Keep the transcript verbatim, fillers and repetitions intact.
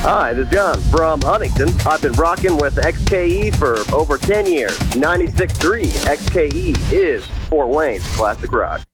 Hi, this is John from Huntington. I've been rocking with X K E for over ten years. ninety-six point three X K E is Fort Wayne's classic rock.